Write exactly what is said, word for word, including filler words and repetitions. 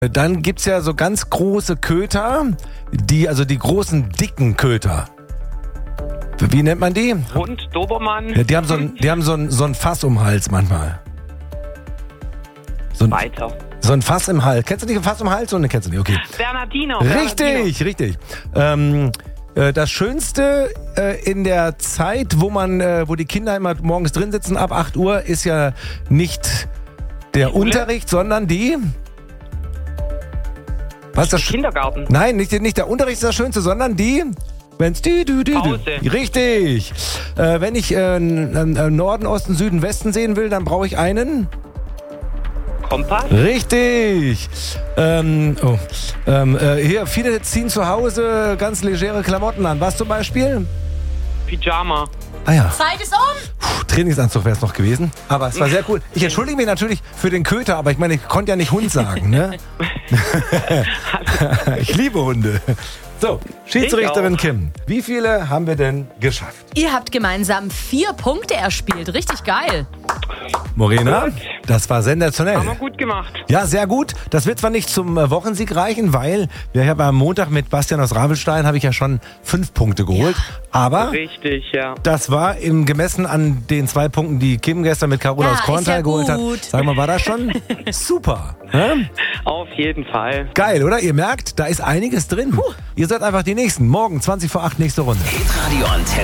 Dann gibt's ja so ganz große Köter, die, also die großen, dicken Köter. Wie nennt man die? Hund, Dobermann. Ja, die haben so ein, die haben so ein, so ein Fass um den Hals manchmal. So ein, Weiter. so ein Fass im Hals. Kennst du nicht ein Fass im Hals? Oder kennst du nicht? Okay. Bernardino. Richtig, Bernardino. richtig. Ähm, äh, das Schönste äh, in der Zeit, wo man, äh, wo die Kinder immer morgens drin sitzen ab acht Uhr, ist ja nicht der Schule? Unterricht, sondern die... Was ist das? Kindergarten. Nein, nicht, nicht der Unterricht ist das Schönste, sondern die... Wenn's die, die, die, Pause. die. Richtig. Äh, wenn ich äh, n- n- Norden, Osten, Süden, Westen sehen will, dann brauche ich einen... Kompass. Richtig. Ähm, oh. ähm, äh, hier, viele ziehen zu Hause ganz legere Klamotten an. Was zum Beispiel? Pyjama. Ah ja. Zeit ist um. Puh, Trainingsanzug wäre es noch gewesen. Aber es war sehr cool. Ich entschuldige mich natürlich für den Köter, aber ich meine, ich konnte ja nicht Hund sagen, ne? Ich liebe Hunde. So, Schiedsrichterin Ich auch. Kim, wie viele haben wir denn geschafft? Ihr habt gemeinsam vier Punkte erspielt. Richtig geil. Morena, das war sensationell. Haben wir gut gemacht. Ja, sehr gut. Das wird zwar nicht zum äh, Wochensieg reichen, weil wir haben am Montag mit Bastian aus Ravelstein habe ich ja schon fünf Punkte geholt. Aber Richtig, ja. das war im gemessen an den zwei Punkten, die Kim gestern mit Carola Ja, aus Korntal ist ja geholt gut. hat. Sag mal, war das schon super? Hä? Auf jeden Fall. Geil, oder? Ihr merkt, da ist einiges drin. Ihr seid einfach die Nächsten. Morgen zwanzig vor acht nächste Runde. Hitradio Antenne.